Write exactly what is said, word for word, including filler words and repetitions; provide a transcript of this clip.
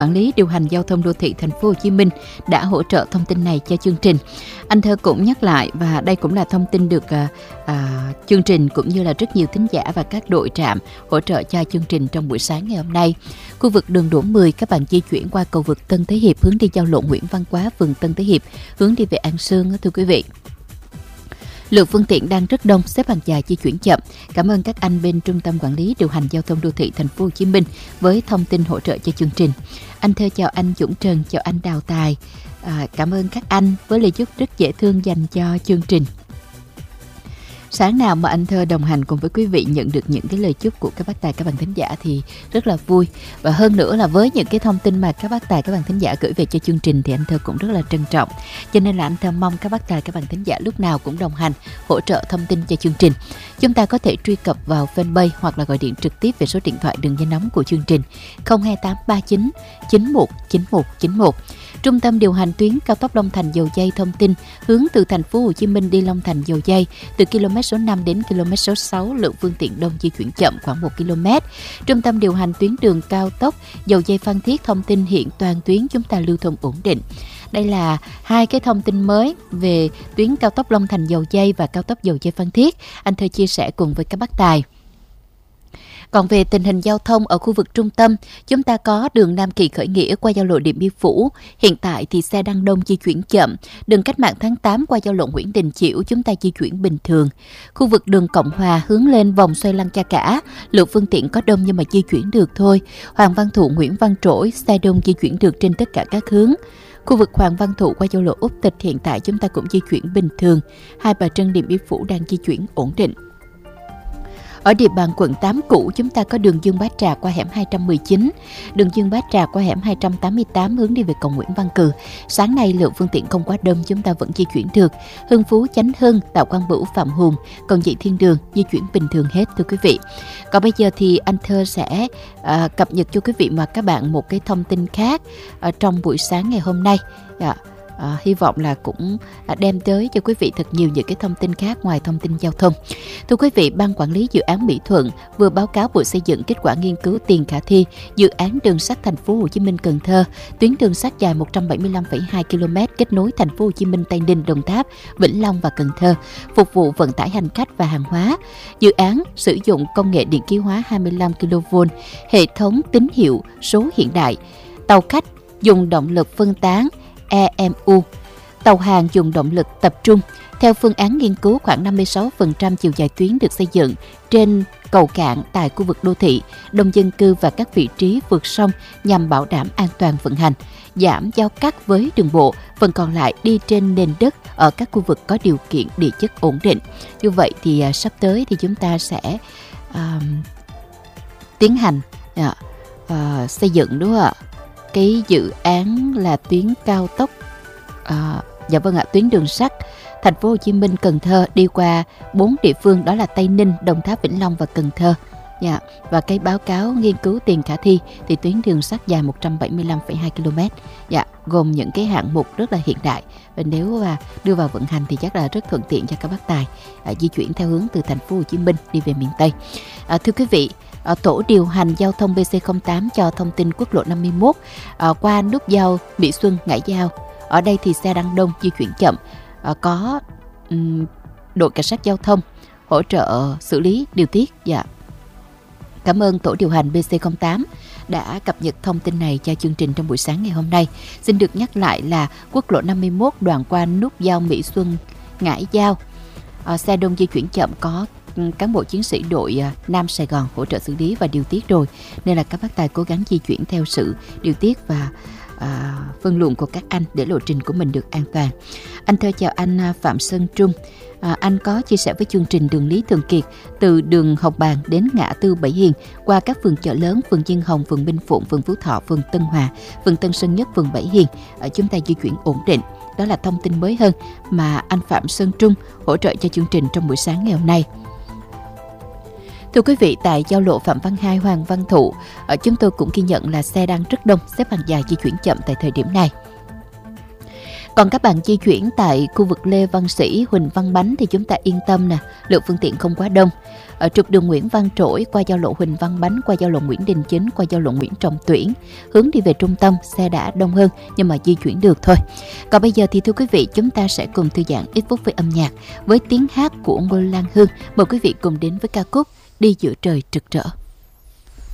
Quản lý điều hành giao thông đô thị thành phố Hồ Chí Minh đã hỗ trợ thông tin này cho chương trình. Anh Thơ cũng nhắc lại, và đây cũng là thông tin được à, à, chương trình cũng như là rất nhiều thính giả và các đội trạm hỗ trợ cho chương trình trong buổi sáng ngày hôm nay. Khu vực đường Đỗ mười, các bạn di chuyển qua cầu vượt Tân Thế Hiệp hướng đi giao lộ Nguyễn Văn Quá, phường Tân Thế Hiệp, hướng đi về An Sương, thưa quý vị. Lượng phương tiện đang rất đông, xếp hàng dài di chuyển chậm. Cảm ơn các anh bên Trung tâm Quản lý điều hành giao thông đô thị thành phố Hồ Chí Minh với thông tin hỗ trợ cho chương trình. Anh Thơ chào anh Dũng Trần, chào anh Đào Tài. À, cảm ơn các anh với lời chúc rất dễ thương dành cho chương trình. Sáng nào mà anh Thơ đồng hành cùng với quý vị nhận được những cái lời chúc của các bác tài, các bạn thính giả thì rất là vui. Và hơn nữa là với những cái thông tin mà các bác tài, các bạn thính giả gửi về cho chương trình thì anh Thơ cũng rất là trân trọng. Cho nên là anh Thơ mong các bác tài, các bạn thính giả lúc nào cũng đồng hành, hỗ trợ thông tin cho chương trình. Chúng ta có thể truy cập vào fanpage hoặc là gọi điện trực tiếp về số điện thoại đường dây nóng của chương trình không hai tám ba chín chín một chín một chín một. Trung tâm điều hành tuyến cao tốc Long Thành Dầu Giây thông tin hướng từ thành phố Hồ Chí Minh đi Long Thành Dầu Giây từ km số năm đến km số sáu, lượng phương tiện đông di chuyển chậm khoảng một ki lô mét. Trung tâm điều hành tuyến đường cao tốc Dầu Giây Phan Thiết thông tin hiện toàn tuyến chúng ta lưu thông ổn định. Đây là hai cái thông tin mới về tuyến cao tốc Long Thành Dầu Giây và cao tốc Dầu Giây Phan Thiết. Anh Thơ chia sẻ cùng với các bác tài. Còn về tình hình giao thông ở khu vực trung tâm, chúng ta có đường Nam Kỳ Khởi Nghĩa qua giao lộ Điện Biên Phủ. Hiện tại thì xe đang đông di chuyển chậm. Đường Cách mạng tháng tám qua giao lộ Nguyễn Đình Chiểu chúng ta di chuyển bình thường. Khu vực đường Cộng Hòa hướng lên vòng xoay Lăng Cha Cả, lượng phương tiện có đông nhưng mà di chuyển được thôi. Hoàng Văn Thụ, Nguyễn Văn Trỗi, xe đông di chuyển được trên tất cả các hướng. Khu vực Hoàng Văn Thụ qua giao lộ Úc Tịch hiện tại chúng ta cũng di chuyển bình thường. Hai Bà Trưng, Điện Biên Phủ đang di chuyển ổn định. Ở địa bàn quận tám cũ, chúng ta có đường Dương Bá Trà qua hẻm hai trăm mười chín, đường Dương Bá Trà qua hẻm hai trăm tám mươi tám hướng đi về cầu Nguyễn Văn Cừ. Sáng nay lượng phương tiện không quá đông, chúng ta vẫn di chuyển được. Hưng Phú, Chánh Hưng, Tạ Quang Bửu, Phạm Hùng, còn Dị Thiên Đường di chuyển bình thường hết, thưa quý vị. Còn bây giờ thì anh Thơ sẽ à, cập nhật cho quý vị và các bạn một cái thông tin khác ở trong buổi sáng ngày hôm nay. À, À, hy vọng là cũng à, đem tới cho quý vị thật nhiều những cái thông tin khác ngoài thông tin giao thông. Thưa quý vị, Ban Quản lý Dự án Mỹ Thuận vừa báo cáo Bộ Xây dựng kết quả nghiên cứu tiền khả thi dự án đường sắt thành phố Hồ Chí Minh Cần Thơ, tuyến đường sắt dài một trăm bảy mươi lăm phẩy hai ki lô mét kết nối thành phố Hồ Chí Minh, Tây Ninh, Đồng Tháp, Vĩnh Long và Cần Thơ, phục vụ vận tải hành khách và hàng hóa. Dự án sử dụng công nghệ điện khí hóa hai mươi lăm ki lô vôn, hệ thống tín hiệu số hiện đại, tàu khách dùng động lực phân tán e em u, tàu hàng dùng động lực tập trung. Theo phương án nghiên cứu, khoảng năm mươi sáu phần trăm chiều dài tuyến được xây dựng trên cầu cạn tại khu vực đô thị, đông dân cư và các vị trí vượt sông nhằm bảo đảm an toàn vận hành, giảm giao cắt với đường bộ, phần còn lại đi trên nền đất ở các khu vực có điều kiện địa chất ổn định. Như vậy thì uh, sắp tới thì chúng ta sẽ uh, tiến hành uh, uh, xây dựng, đúng không ạ? Cái dự án là tuyến cao tốc à, dạ vâng ạ, tuyến đường sắt thành phố Hồ Chí Minh Cần Thơ đi qua bốn địa phương, đó là Tây Ninh, Đồng Tháp, Vĩnh Long và Cần Thơ. Dạ, và cái báo cáo nghiên cứu tiền khả thi thì tuyến đường sắt dài một trăm bảy mươi lăm phẩy hai ki lô mét. Dạ, gồm những cái hạng mục rất là hiện đại, và nếu mà đưa vào vận hành thì chắc là rất thuận tiện cho các bác tài à, di chuyển theo hướng từ thành phố Hồ Chí Minh đi về miền Tây. À, thưa quý vị, À, Tổ điều hành giao thông bê xê không tám cho thông tin quốc lộ năm mươi mốt à, qua nút giao Mỹ Xuân - Ngãi Giao. Ở đây thì xe đang đông, di chuyển chậm. À, có um, đội cảnh sát giao thông hỗ trợ xử lý điều tiết. Dạ. Cảm ơn Tổ điều hành bê xê không tám đã cập nhật thông tin này cho chương trình trong buổi sáng ngày hôm nay. Xin được nhắc lại là quốc lộ năm mươi mốt đoạn qua nút giao Mỹ Xuân - Ngãi Giao. À, xe đông di chuyển chậm, có cán bộ chiến sĩ đội Nam Sài Gòn hỗ trợ xử lý và điều tiết rồi, nên là các bác tài cố gắng di chuyển theo sự điều tiết và à, phân luồng của các anh để lộ trình của mình được an toàn. Anh Thơ chào anh Phạm Sơn Trung. À, anh có chia sẻ với chương trình đường Lý Thường Kiệt từ đường Hồng Bàng đến ngã tư Bảy Hiền qua các phường Chợ Lớn, phường Diên Hồng, phường Minh Phụng, phường Phú Thọ, phường Tân Hòa, phường Tân Sơn Nhất, phường Bảy Hiền. À, chúng ta di chuyển ổn định. Đó là thông tin mới hơn mà anh Phạm Sơn Trung hỗ trợ cho chương trình trong buổi sáng ngày hôm nay. Thưa quý vị, tại giao lộ Phạm Văn Hai, Hoàng Văn Thụ, chúng tôi cũng ghi nhận là xe đang rất đông, xếp hàng dài di chuyển chậm tại thời điểm này. Còn các bạn di chuyển tại khu vực Lê Văn Sĩ, Huỳnh Văn Bánh thì chúng ta yên tâm nè, lượng phương tiện không quá đông. Ở trục đường Nguyễn Văn Trỗi qua giao lộ Huỳnh Văn Bánh, qua giao lộ Nguyễn Đình Chính, qua giao lộ Nguyễn Trọng Tuyển, hướng đi về trung tâm xe đã đông hơn nhưng mà di chuyển được thôi. Còn bây giờ thì thưa quý vị, chúng ta sẽ cùng thư giãn ít phút với âm nhạc với tiếng hát của Ngô Lan Hương. Mời quý vị cùng đến với ca khúc Đi Giữa Trời Trực Trở.